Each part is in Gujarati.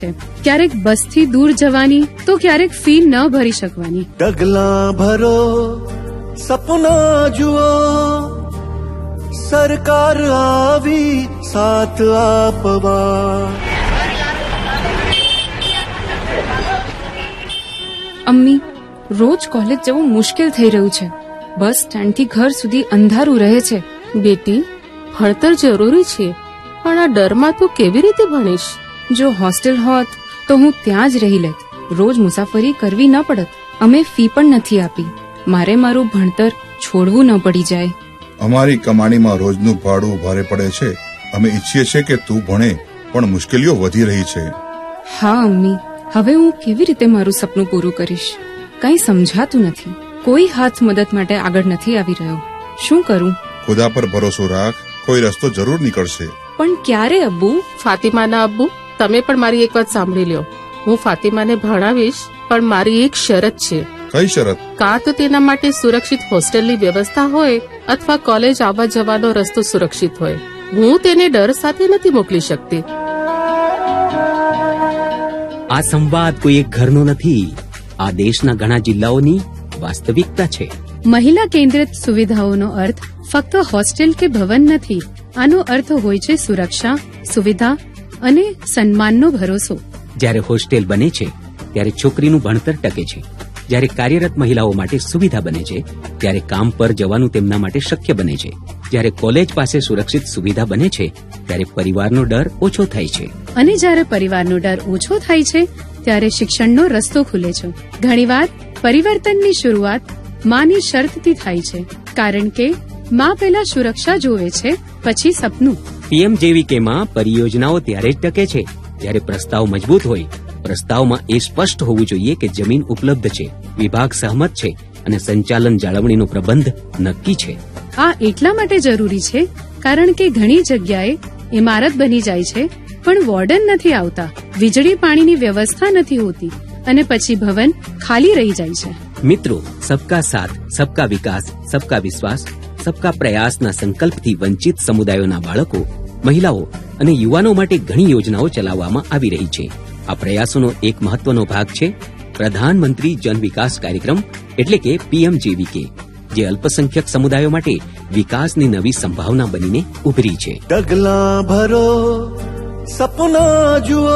ક્યારેક બસથી દૂર જવાની તો ક્યારેક ફી ન ભરી શકવાની. ડગલા ભરો સપના જુઓ, સરકાર આવી સાથ આપવા. અમ્મી, રોજ કોલેજ જવું મુશ્કેલ થઈ રહ્યું છે. બસ સ્ટેન્ડથી ઘર સુધી અંધારું રહે છે. બેટી, ભણતર જરૂરી છે, પણ આ ડરમાં તું કેવી રીતે ભણીશ? જો હોસ્ટેલ હોત તો હું ત્યાં જ રહી લેત. રોજ મુસાફરી કરવી ન પડત. અમે ફી પણ નથી આપી. મારે મારું ભણતર છોડવું ન પડી જાય. અમારી કમાણીમાં રોજનું ભાડું ભારે પડે છે. અમે ઈચ્છીએ છીએ કે તું ભણે, પણ મુશ્કેલીઓ વધી રહી છે. હા અમ્મી, હવે હું કેવી રીતે મારું સપનું પૂરું કરીશ? કંઈ સમજાતું નથી. કોઈ હાથ મદદ માટે આગળ નથી આવી રહ્યો. શું કરું? ખુદા પર ભરોસો રાખ, કોઈ રસ્તો જરૂર નીકળશે. પણ ક્યારે અબ્બુ? ફાતિમાના અબ્બુ, તમે પણ મારી એક વાત સાંભળી લ્યો. હું ફાતિમાને ભણાવીશ, પણ મારી એક શરત છે. કઈ શરત? કાં તો તેના માટે સુરક્ષિત હોસ્ટેલની વ્યવસ્થા હોય, અથવા કોલેજ આવવા જવાનો રસ્તો સુરક્ષિત હોય. હું તેને ડર સાથે નથી મોકલી શકતી. આ સંવાદ કોઈ એક ઘરનો નથી, આ દેશના ઘણા જિલ્લાઓની વાસ્તવિકતા છે. મહિલા કેન્દ્રિત સુવિધાઓનો અર્થ ફક્ત હોસ્ટેલ કે ભવન નથી. આનો અર્થ હોય છે સુરક્ષા, સુવિધા અને સન્માનનો ભરોસો. જ્યારે હોસ્ટેલ બને છે ત્યારે છોકરીનું ભણતર ટકે છે. જ્યારે કાર્યરત મહિલાઓ માટે સુવિધા બને છે ત્યારે કામ પર જવાનું તેમના માટે શક્ય બને છે. જ્યારે કોલેજ પાસે સુરક્ષિત સુવિધા બને છે ત્યારે પરિવારનો ડર ઓછો થાય છે. અને જ્યારે પરિવારનો ડર ઓછો થાય છે ત્યારે શિક્ષણનો રસ્તો ખુલે છે. ઘણીવાર પરિવર્તનની શરૂઆત માની શરતથી થાય છે, કારણ કે માં પહેલા સુરક્ષા જોવે છે, પછી સપનું. પીએમજેવીકેમાં પરિયોજનાઓ ત્યારે જ ટકે છે જ્યારે પ્રસ્તાવ મજબૂત હોય. પ્રસ્તાવમાં એ સ્પષ્ટ હોવું જોઈએ કે જમીન ઉપલબ્ધ છે, વિભાગ સહમત છે અને સંચાલન જાળવણીનો પ્રબંધ નક્કી છે. આ એટલા માટે જરૂરી છે કારણ કે ઘણી જગ્યાએ ઇમારત બની જાય છે પણ વોર્ડન નથી આવતા, વીજળી પાણીની વ્યવસ્થા નથી હોતી અને પછી ભવન ખાલી રહી જાય છે. મિત્રો, સબકા સાથ, સબકા વિકાસ, સબકા વિશ્વાસ, સબકા પ્રયાસના સંકલ્પથી વંચિત સમુદાયોના બાળકો, મહિલાઓ અને યુવાનો માટે ઘણી યોજનાઓ ચલાવવામાં આવી રહી છે. આ પ્રયાસોનો એક મહત્વનો ભાગ છે પ્રધાનમંત્રી જન વિકાસ કાર્યક્રમ, એટલે કે પીએમજેવીકે, જે અલ્પસંખ્યક સમુદાયો માટે વિકાસની નવી સંભાવના બનીને ઉભરી છે. ડગલા ભરો સપના જુઓ,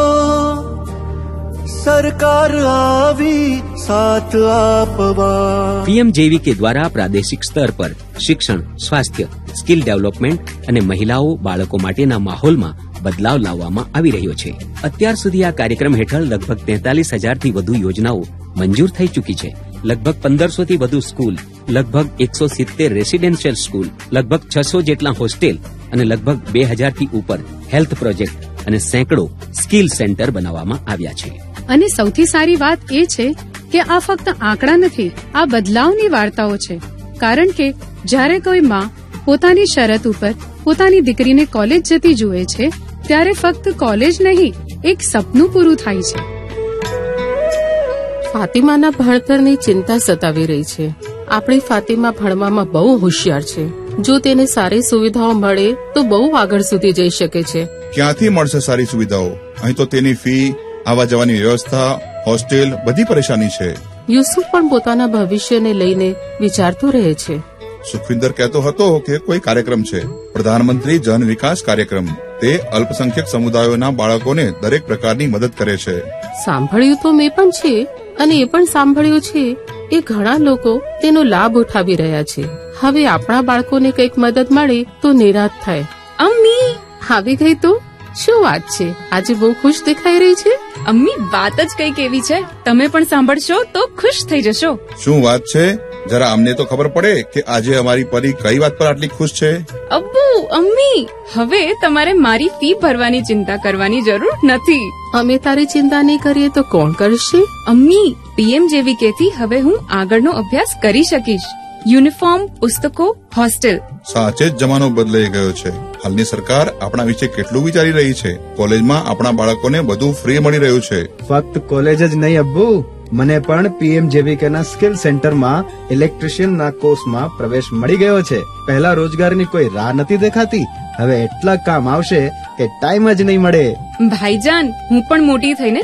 સરકાર આવી સાથ આપવા. પીએમજેવીકે દ્વારા પ્રાદેશિક સ્તર પર શિક્ષણ, સ્વાસ્થ્ય, સ્કિલ ડેવલપમેન્ટ અને મહિલાઓ બાળકો માટેના માહોલમાં બદલાવ લાવવામાં આવી રહ્યો છે. અત્યાર સુધી આ કાર્યક્રમ હેઠળ લગભગ 43,000થી વધુ યોજનાઓ મંજૂર થઈ ચૂકી છે. લગભગ 1,500થી વધુ સ્કૂલ, લગભગ 170 રેસિડેન્શિયલ સ્કૂલ, લગભગ 600 જેટલા હોસ્ટેલ અને લગભગ 2,000થી ઉપર હેલ્થ પ્રોજેક્ટ અને સેંકડો સ્કિલ સેન્ટર બનાવવામાં આવ્યા છે. અને સૌથી સારી વાત એ છે કે આ ફક્ત આંકડા નથી, આ બદલાવની વાર્તાઓ છે. કારણ કે જ્યારે કોઈ માં પોતાની શરત ઉપર પોતાની દીકરીને કોલેજ જતી જુએ છે ત્યારે ફક્ત કોલેજ નહીં, એક સપનું પૂરું થાય છે. ફાતિમાના ભણતરની ચિંતા સતાવી રહી છે. આપણી ફાતિમા ભણવામાં બહુ હોશિયાર છે. જો તેને સારી સુવિધાઓ મળે તો બહુ આગળ સુધી જઈ શકે છે. ક્યાંથી મળશે સારી સુવિધાઓ? અહીં તો તેની ફી, આવવા જવાની વ્યવસ્થા, હોસ્ટેલ, બધી પરેશાની છે. યુસુફ પણ પોતાના ભવિષ્યને લઈને વિચારતો રહે છે. સુખવિંદર કહેતો હતો કે કોઈ કાર્યક્રમ છે, પ્રધાનમંત્રી જન વિકાસ કાર્યક્રમ. તે અલ્પસંખ્યક સમુદાયોના બાળકોને દરેક પ્રકારની મદદ કરે છે. સાંભળ્યું તો મેં પણ છે, અને એ પણ સાંભળ્યું છે એ ઘણા લોકો તેનો લાભ ઉઠાવી રહ્યા છે. હવે આપણા બાળકોને કંઈક મદદ મળે તો નિરાશ થાય. અમ્મી આવી ગઈ તો શું વાત છે? આજે બહુ ખુશ દેખાઈ રહી છે. અમ્મી, વાત જ કંઈક એવી છે, તમે પણ સાંભળશો તો ખુશ થઈ જશો. શું વાત છે? જરા અમને તો ખબર પડે કે આજે અમારી પરી કઈ વાત પર આટલી ખુશ છે. અબ્બુ, અમ્મી, હવે તમારે મારી ફી ભરવાની ચિંતા કરવાની જરૂર નથી. અમે તારી ચિંતા નહીં કરીએ તો કોણ કરશે? અમ્મી, પીએમજેવીકે થી હવે હું આગળનો અભ્યાસ કરી શકીશ. યુનિફોર્મ, પુસ્તકો, હોસ્ટેલ. સાચે જ જમાનો બદલાઈ ગયો છે. હાલની સરકાર આપણા વિશે કેટલું વિચારી રહી છે. કોલેજમાં આપણા બાળકોને બધું ફ્રી મળી રહ્યું છે. ફક્ત કોલેજ જ નહીં અબ્બુ, મને પણ PMJVK ના સ્કિલ સેન્ટરમાં ઇલેક્ટ્રિશિયન ના કોર્સમાં પ્રવેશ મળી ગયો છે. પહેલા રોજગારની કોઈ રાહ નથી દેખાતી. હવે એટલા કામ આવશે કે ટાઈમ જ નહીં મળે. ભાઈજાન, હું પણ મોટી થઈને